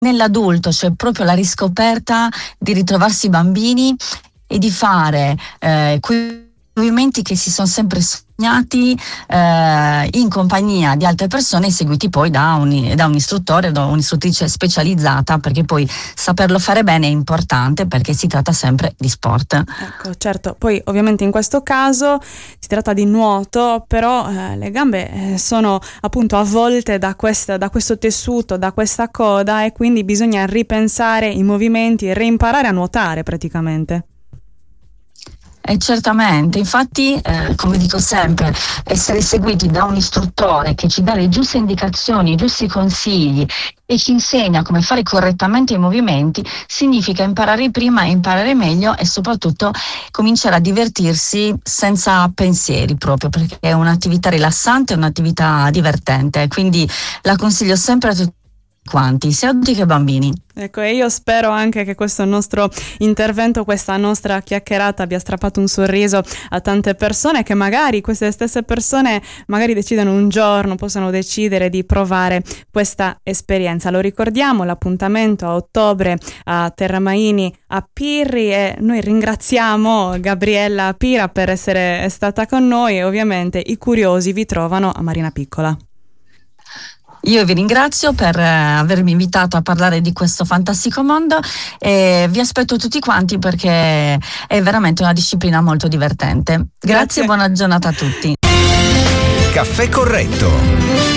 nell'adulto c'è proprio la riscoperta di ritrovarsi bambini e di fare quei movimenti che si sono sempre sognati in compagnia di altre persone, seguiti poi da un istruttore, da un'istruttrice specializzata, perché poi saperlo fare bene è importante, perché si tratta sempre di sport. Ecco, certo, poi ovviamente in questo caso si tratta di nuoto, però le gambe sono appunto avvolte da questo tessuto, da questa coda, e quindi bisogna ripensare i movimenti e reimparare a nuotare praticamente. Certamente, infatti come dico sempre, essere seguiti da un istruttore che ci dà le giuste indicazioni, i giusti consigli e ci insegna come fare correttamente i movimenti significa imparare prima, imparare meglio e soprattutto cominciare a divertirsi senza pensieri, proprio perché è un'attività rilassante, è un'attività divertente, quindi la consiglio sempre a tutti quanti, sia adulti che bambini. Ecco, e io spero anche che questo nostro intervento, questa nostra chiacchierata abbia strappato un sorriso a tante persone, che magari queste stesse persone magari decidono un giorno, possono decidere di provare questa esperienza. Lo ricordiamo, l'appuntamento a ottobre a Terramaini a Pirri, e noi ringraziamo Gabriella Pira per essere stata con noi, e ovviamente i curiosi vi trovano a Marina Piccola. Io vi ringrazio per avermi invitato a parlare di questo fantastico mondo e vi aspetto tutti quanti, perché è veramente una disciplina molto divertente. Grazie e buona giornata a tutti. Caffè Corretto.